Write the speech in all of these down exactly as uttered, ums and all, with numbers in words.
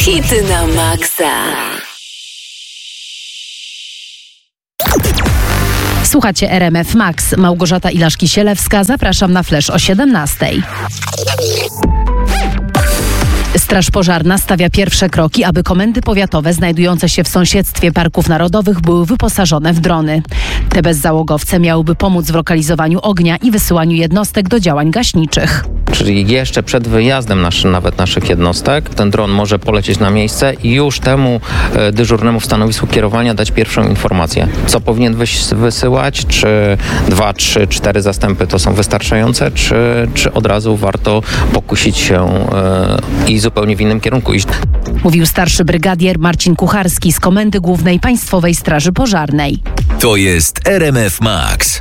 Hity na maksa. Słuchacie R M F Max. Małgorzata Ilaszki-Sielewska. Zapraszam na Flash o siedemnastej. Straż Pożarna stawia pierwsze kroki, aby komendy powiatowe znajdujące się w sąsiedztwie parków narodowych były wyposażone w drony. Te bezzałogowce miałyby pomóc w lokalizowaniu ognia i wysyłaniu jednostek do działań gaśniczych. Czyli jeszcze przed wyjazdem nasz, nawet naszych jednostek ten dron może polecieć na miejsce i już temu e, dyżurnemu w stanowisku kierowania dać pierwszą informację. Co powinien wys- wysyłać, czy dwa, trzy, cztery zastępy to są wystarczające, czy, czy od razu warto pokusić się e, i zupełnie w innym kierunku iść. Mówił starszy brygadier Marcin Kucharski z Komendy Głównej Państwowej Straży Pożarnej. To jest R M F Max.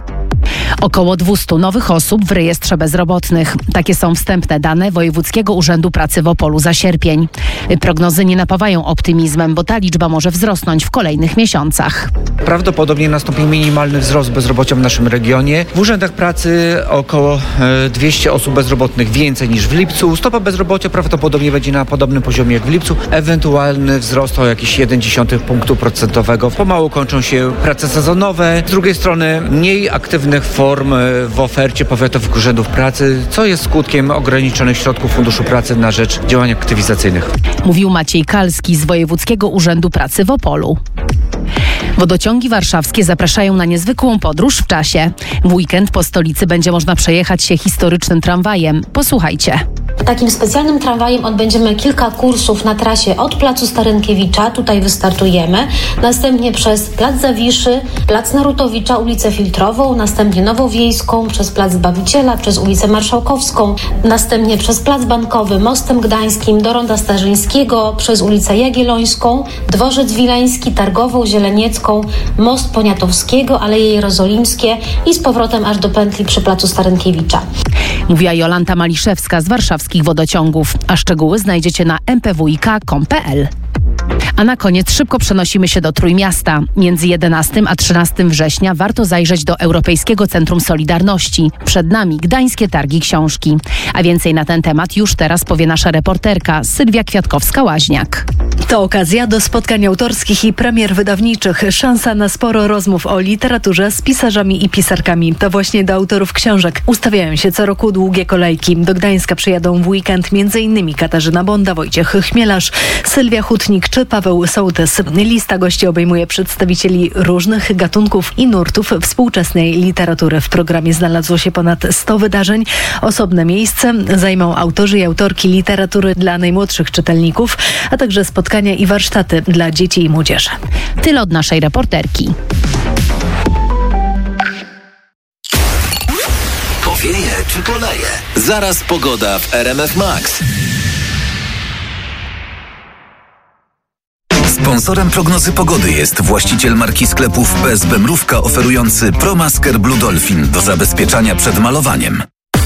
Około dwieście nowych osób w rejestrze bezrobotnych. Takie są wstępne dane Wojewódzkiego Urzędu Pracy w Opolu za sierpień. Prognozy nie napawają optymizmem, bo ta liczba może wzrosnąć w kolejnych miesiącach. Prawdopodobnie nastąpi minimalny wzrost bezrobocia w naszym regionie. W urzędach pracy około dwieście osób bezrobotnych więcej niż w lipcu. Stopa bezrobocia prawdopodobnie będzie na podobnym poziomie jak w lipcu. Ewentualny wzrost o jakieś jeden przecinek pięć punktu procentowego. Pomału kończą się prace sezonowe. Z drugiej strony mniej aktywnych form w ofercie powiatowych urzędów pracy, co jest skutkiem ograniczonych środków Funduszu Pracy na rzecz działań aktywizacyjnych. Mówił Maciej Kalski z Wojewódzkiego Urzędu Pracy w Opolu. Wodociągi warszawskie zapraszają na niezwykłą podróż w czasie. W weekend po stolicy będzie można przejechać się historycznym tramwajem. Posłuchajcie. Takim specjalnym tramwajem odbędziemy kilka kursów na trasie od Placu Starynkiewicza, tutaj wystartujemy, następnie przez Plac Zawiszy, Plac Narutowicza, ulicę Filtrową, następnie Nowowiejską, przez Plac Zbawiciela, przez ulicę Marszałkowską, następnie przez Plac Bankowy, Mostem Gdańskim, do Ronda Starzyńskiego, przez ulicę Jagiellońską, Dworzec Wileński, Targową, Zieleniecką, Most Poniatowskiego, Aleje Jerozolimskie i z powrotem aż do pętli przy Placu Starynkiewicza. Mówiła Jolanta Maliszewska z warszawskich wodociągów, a szczegóły znajdziecie na m p w i k kropka com kropka p l. A na koniec szybko przenosimy się do Trójmiasta. Między jedenastego a trzynastego września warto zajrzeć do Europejskiego Centrum Solidarności. Przed nami Gdańskie Targi Książki. A więcej na ten temat już teraz powie nasza reporterka Sylwia Kwiatkowska-Łaźniak. To okazja do spotkań autorskich i premier wydawniczych. Szansa na sporo rozmów o literaturze z pisarzami i pisarkami. To właśnie do autorów książek ustawiają się co roku długie kolejki. Do Gdańska przyjadą w weekend m.in. Katarzyna Bonda, Wojciech Chmielarz, Sylwia Hutnik czy Paweł Sołtys. Lista gości obejmuje przedstawicieli różnych gatunków i nurtów współczesnej literatury. W programie znalazło się ponad sto wydarzeń. Osobne miejsce zajmą autorzy i autorki literatury dla najmłodszych czytelników, a także spotkania i warsztaty dla dzieci i młodzieży. Tyle od naszej reporterki. Powieje czy poleje? Zaraz pogoda w R M F Max. Sponsorem prognozy pogody jest właściciel marki sklepów P S B Mrówka oferujący ProMasker Blue Dolphin do zabezpieczania przed malowaniem.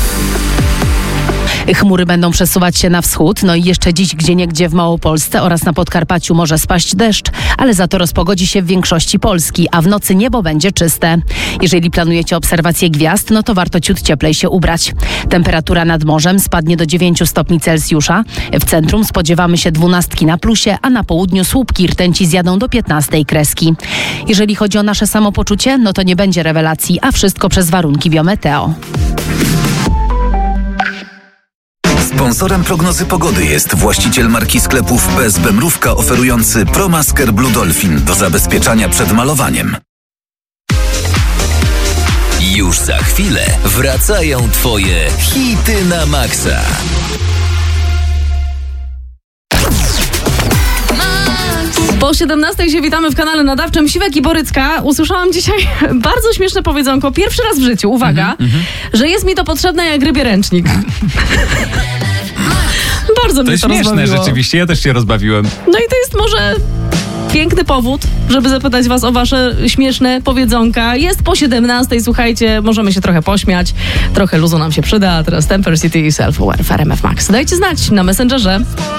Chmury będą przesuwać się na wschód, no i jeszcze dziś gdzieniegdzie w Małopolsce oraz na Podkarpaciu może spaść deszcz, ale za to rozpogodzi się w większości Polski, a w nocy niebo będzie czyste. Jeżeli planujecie obserwację gwiazd, no to warto ciut cieplej się ubrać. Temperatura nad morzem spadnie do dziewięciu stopni Celsjusza. W centrum spodziewamy się dwunastki na plusie, a na południu słupki rtęci zjadą do piętnastej kreski. Jeżeli chodzi o nasze samopoczucie, no to nie będzie rewelacji, a wszystko przez warunki biometeo. Sponsorem prognozy pogody jest właściciel marki sklepów P S B Mrówka oferujący ProMasker Blue Dolphin do zabezpieczania przed malowaniem. Już za chwilę wracają Twoje hity na maksa. Po siedemnastej się witamy w kanale nadawczym Siwek i Borycka. Usłyszałam dzisiaj bardzo śmieszne powiedzonko, pierwszy raz w życiu, uwaga, mm-hmm. że jest mi to potrzebne jak rybie ręcznik. Bardzo mnie to To śmieszne rozbawiło. rzeczywiście, ja też się rozbawiłem. No i to jest może piękny powód, żeby zapytać was o wasze śmieszne powiedzonka. Jest po siedemnastej, słuchajcie, możemy się trochę pośmiać, trochę luzu nam się przyda, a teraz Temper City i Self-Aware w R M F Max. Dajcie znać na Messengerze.